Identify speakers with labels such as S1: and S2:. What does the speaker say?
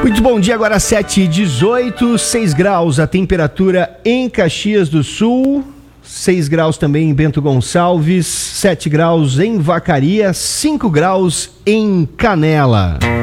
S1: Muito bom dia, agora 7h18, 6 graus a temperatura em Caxias do Sul, 6 graus também em Bento Gonçalves, 7 graus em Vacaria, 5 graus em Canela.